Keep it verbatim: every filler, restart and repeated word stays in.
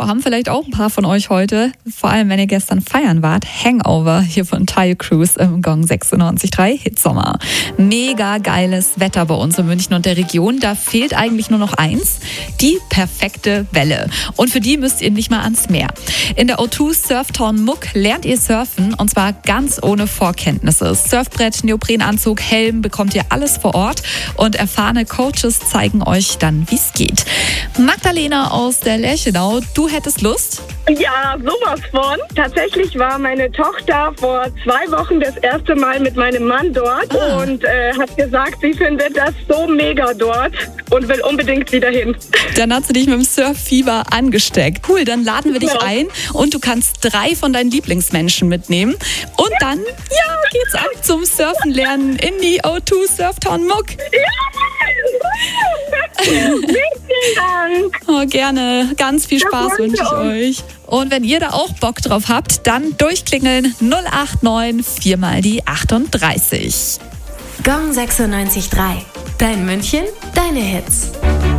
Ja, haben vielleicht auch ein paar von euch heute, vor allem wenn ihr gestern feiern wart, Hangover hier von Tayo Cruz im Gong sechsundneunzig Komma drei Hitsommer. Mega geiles Wetter bei uns in München und der Region. Da fehlt eigentlich nur noch eins, die perfekte Welle. Und für die müsst ihr nicht mal ans Meer. In der O zwei Surftown Muck lernt ihr surfen und zwar ganz ohne Vorkenntnisse. Surfbrett, Neoprenanzug, Helm, bekommt ihr alles vor Ort und erfahrene Coaches zeigen euch dann, wie es geht. Magdalena aus der Lerchenau, du hättest Lust? Ja, sowas von. Tatsächlich war meine Tochter vor zwei Wochen das erste Mal mit meinem Mann dort ah. und äh, hat gesagt, sie findet das so mega dort und will unbedingt wieder hin. Dann hat sie dich mit dem Surffieber angesteckt. Cool, dann laden wir dich Ja. ein und du kannst drei von deinen Lieblingsmenschen mitnehmen. Und dann, ja, geht's ab zum Surfen lernen in die O zwei Surftown Muck. Vielen Dank. Oh, gerne. Ganz viel Spaß freuen wünsche ich wir uns. euch. Und wenn ihr da auch Bock drauf habt, dann durchklingeln null acht neun vier mal die achtunddreißig. Gong sechsundneunzig Komma drei. Dein München, deine Hits.